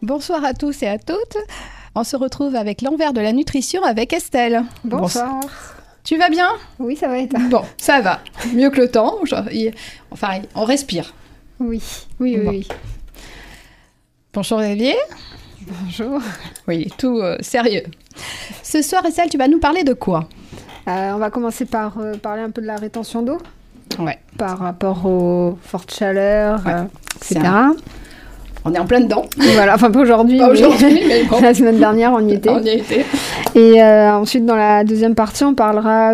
Bonsoir à tous et à toutes. On se retrouve avec l'envers de la nutrition avec Estelle. Bonsoir. Tu vas bien? Oui, ça va et toi? Bon, ça va. Mieux que le temps. Enfin, on respire. Oui. Bonjour Olivier. Bonjour. Oui, tout sérieux. Ce soir, Estelle, tu vas nous parler de quoi? On va commencer par parler un peu de la rétention d'eau. Ouais. Par rapport aux fortes chaleurs, etc. On est en plein dedans. Voilà, enfin pas aujourd'hui, mais bon. La semaine dernière, on y était. On y a été. Et ensuite, dans la deuxième partie, on parlera